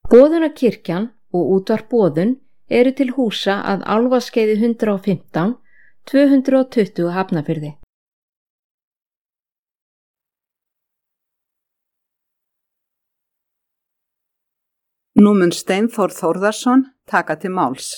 Boðunarkirkjan og útvarp Boðun eru til húsa að Álfaskeiði 115, 220 Hafnarfirði. Nú mun Steinþór Þórðarson taka til máls.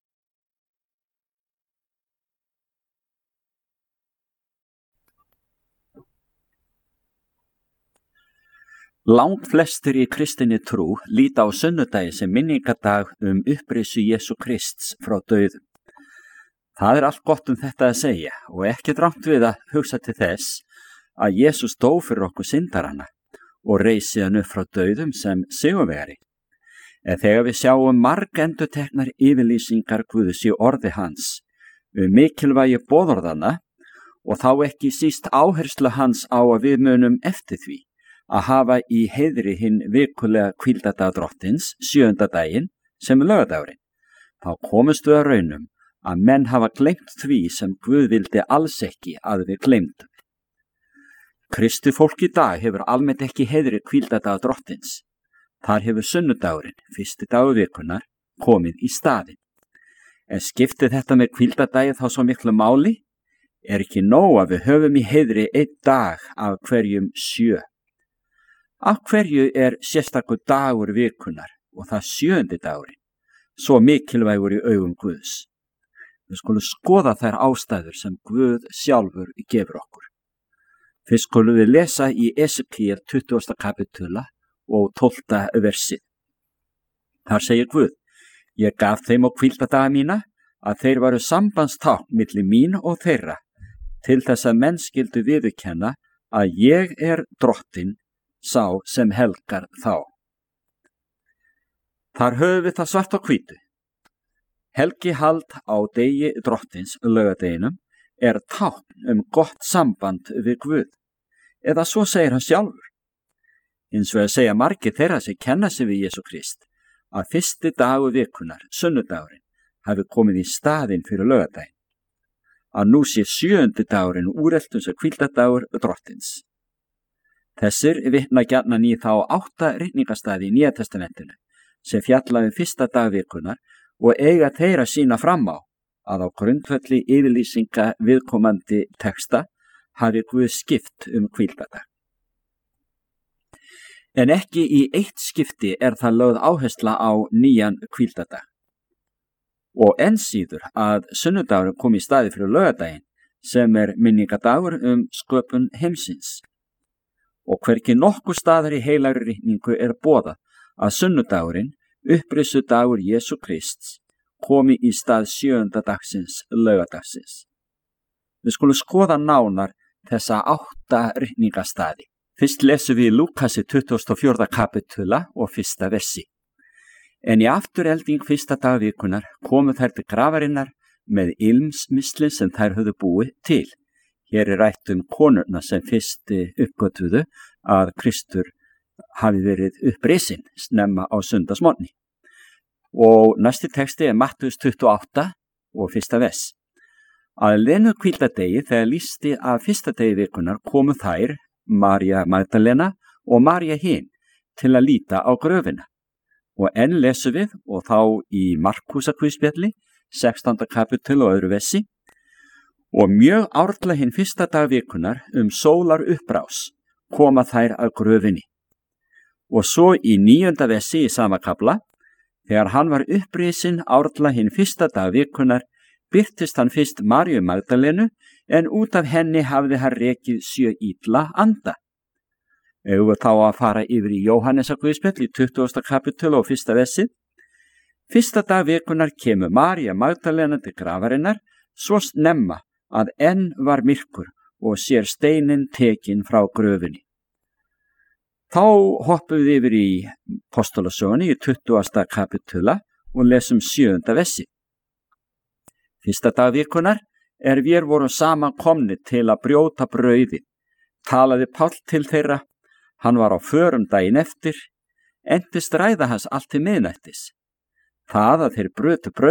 Langflestir í kristinni trú líta á sunnudagi sem minningadag upprisu Jesú Krists frá dauðum. Það allt gott þetta að segja og ekkert rangt við að hugsa til þess að Jesús dó fyrir okkur syndarana og reis síðan upp frá dauðum sem sigurvegari. En þegar við sjáum margendurteknar yfirlýsingar Guðs í orði hans mikilvægi boðorðanna og þá ekki síst áherslu hans á að við munum eftir því að hafa í heiðri hinn vikulega hvíldardag drottins, 7. daginn, sem laugardagurinn. Þá komumst við að raunum að menn hafa gleymt því sem Guð vildi alls ekki að við gleymdum. Kristi fólk í dag hefur almennt ekki heiðri hvíldardag drottins. Þar hefur sunnudagurinn, 1. dagur vikunar, komið í staðinn. En skiptir þetta með hvíldardagi þá svo miklu máli? Ekki nóg að við höfum í heiðri einn dag af hverjum 7. Af hverju sérstakur dagur vikunar og það 7. dagurinn, svo mikilvægur í augum Guðs? Við skulum skoða þær ástæður sem Guð sjálfur gefur okkur. Fyrst skulum við lesa í Esekiel 20. kapitula og 12. versið. Þar segir Guð: Ég gaf þeim á hvíldardaga mína að þeir varu sambandstákn milli mín og þeirra, til þess að menn skyldu viðurkenna að ég drottinn, sá sem helgar þá. Þar höfum við það svart á hvítu. Helgihald á degi drottins, laugardeginum, tákn gott samband við Guð, eða svo segir hann sjálfur. Hins vegar segja margir þeirra sem kenna sig við Jesú Krist að 1. dagur vikunar, sunnudagurinn, hafi komið í staðinn fyrir laugardaginn. Að nú sé 7. dagurinn úreltur sem hvíldardagur drottins. Þessir vitna gjarnan í þá 8 ritningarstaði í Nýja testamentinu sem fjalla 1. dag vikunar og eiga þeir að sýna fram á að á grundvelli yfirlýsinga viðkomandi texta hafi Guð skipt hvíldardag. En ekki í eitt skipti það lögð áhersla á nýjan hvíldardag. Og enn síður að sunnudagurinn kom í staði fyrir laugardaginn sem minningadagur sköpun heimsins. Og hvergi nokkur staðar í heilagri ritningu boðað að sunnudagurinn, upprisu dagur Jesú Krists, komi í stað 7. dagsins, laugardagsins. Við skulum skoða nánar þessa 8 ritningastaði. Fyrst lesum við í Lúkasi 24. kapitula og 1. versi. En í afturelding 1. dag vikunar komu þær til grafarinnar með ilmsmisli sem þær höfðu búið til. Hér rætt konurna sem fyrst uppgötvuðu að Kristur hafi verið upprisinn snemma á sundagsmorgni. Og næsti texti Mattheus 28 og 1. vers. Að liðnu hvíldardegi þegar lýsti að 1. degi vikunar komu þær, María Magdalena og María hin, til að líta á gröfina. Og enn lesum við, og þá í Markúsarguðspjalli, 16. kapitul og 2. versi, og mjög árla hinn 1. dag vikunar sólar upprás koma þær að gröfinni. Og svo í 9. versi í sama kafla, þegar hann var upprisinn árla hinn 1. dag vikunar, birtist hann fyrst Maríu Magdalenu, en út af henni hafði hann rekið 7 illa anda. Eigum við þá að fara yfir í Jóhannesarguðspjall í 20. kapitul og 1. versið. 1. dag vikunar kemur María Magdalena til grafarinnar, svo snemma að enn var myrkur og sér steinin tekinn frá gröfinni. Þá hoppum við yfir í Apostolasögunni í 20. kapitula og lesum 7. versi. 1. dag vikunar vér vorum saman komni til að brjóta brauðið, talaði Páll til þeirra, hann var á förum daginn eftir, entist ræða hans allt til miðnættis. Það að þeir brötu brauð